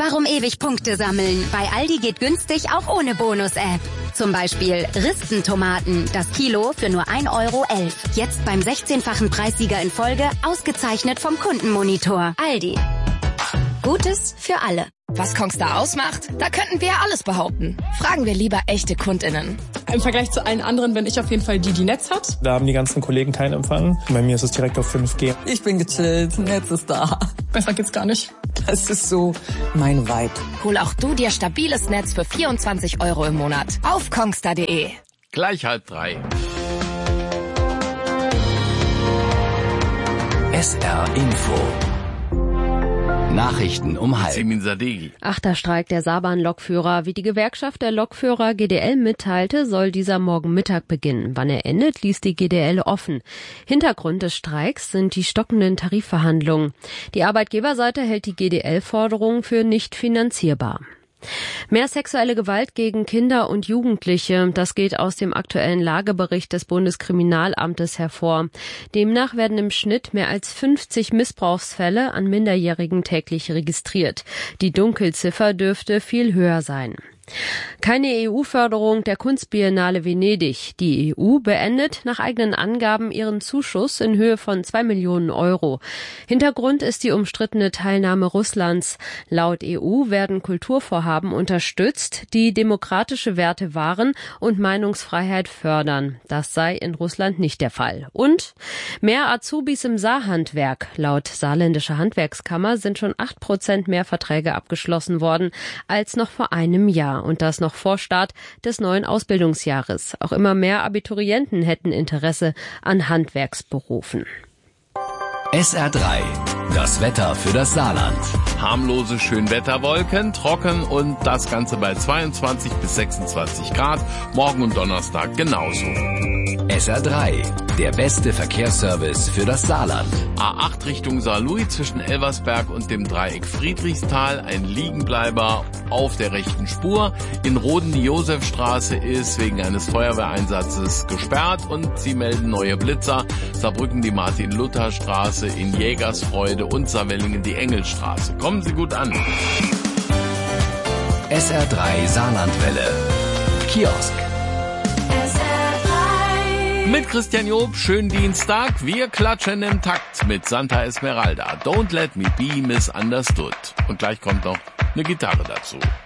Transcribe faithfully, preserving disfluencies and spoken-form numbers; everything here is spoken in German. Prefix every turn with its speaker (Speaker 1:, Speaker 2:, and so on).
Speaker 1: Warum ewig Punkte sammeln? Bei Aldi geht günstig auch ohne Bonus-App. Zum Beispiel Ristentomaten, das Kilo für nur ein Euro elf. Jetzt beim sechzehnfachen Preissieger in Folge, ausgezeichnet vom Kundenmonitor. Aldi. Gutes für alle.
Speaker 2: Was Kongstar ausmacht? Da könnten wir ja alles behaupten. Fragen wir lieber echte KundInnen.
Speaker 3: Im Vergleich zu allen anderen bin ich auf jeden Fall die, die Netz hat.
Speaker 4: Da haben die ganzen Kollegen keinen Empfang. Bei mir ist es direkt auf fünf G.
Speaker 5: Ich bin gechillt, Netz ist da.
Speaker 3: Besser geht's gar nicht.
Speaker 5: Das ist so mein Vibe.
Speaker 2: Hol auch du dir stabiles Netz für vierundzwanzig Euro im Monat auf kongstar punkt de.
Speaker 6: Gleich halb drei.
Speaker 7: S R Info. Nachrichten um halb.
Speaker 6: Simin Sadeghi.
Speaker 8: Achter Streik der Saarbahn-Lokführer. Wie die Gewerkschaft der Lokführer G D L mitteilte, soll dieser morgen Mittag beginnen. Wann er endet, ließ die G D L offen. Hintergrund des Streiks sind die stockenden Tarifverhandlungen. Die Arbeitgeberseite hält die G D L-Forderungen für nicht finanzierbar. Mehr sexuelle Gewalt gegen Kinder und Jugendliche, das geht aus dem aktuellen Lagebericht des Bundeskriminalamtes hervor. Demnach werden im Schnitt mehr als fünfzig Missbrauchsfälle an Minderjährigen täglich registriert. Die Dunkelziffer dürfte viel höher sein. Keine E U-Förderung der Kunstbiennale Venedig. Die E U beendet nach eigenen Angaben ihren Zuschuss in Höhe von zwei Millionen Euro. Hintergrund ist die umstrittene Teilnahme Russlands. Laut E U werden Kulturvorhaben unterstützt, die demokratische Werte wahren und Meinungsfreiheit fördern. Das sei in Russland nicht der Fall. Und mehr Azubis im Saarhandwerk. Laut Saarländischer Handwerkskammer sind schon acht Prozent mehr Verträge abgeschlossen worden als noch vor einem Jahr. Und das noch vor Start des neuen Ausbildungsjahres. Auch immer mehr Abiturienten hätten Interesse an Handwerksberufen.
Speaker 7: S R drei. Das Wetter für das Saarland.
Speaker 6: Harmlose Schönwetterwolken, trocken und das Ganze bei zweiundzwanzig bis sechsundzwanzig Grad. Morgen und Donnerstag genauso.
Speaker 7: S R drei. Der beste Verkehrsservice für das Saarland.
Speaker 6: A acht Richtung Saarlouis zwischen Elversberg und dem Dreieck Friedrichsthal. Ein Liegenbleiber auf der rechten Spur. In Roden die Josefstraße ist wegen eines Feuerwehreinsatzes gesperrt und sie melden neue Blitzer. Saarbrücken die Martin-Luther-Straße, in Jägersfreude und Saarwellingen die Engelstraße. Kommen Sie gut an.
Speaker 7: S R drei Saarlandwelle. Kiosk.
Speaker 6: Mit Christian Job, schönen Dienstag. Wir klatschen im Takt mit Santa Esmeralda. Don't let me be misunderstood. Und gleich kommt noch eine Gitarre dazu.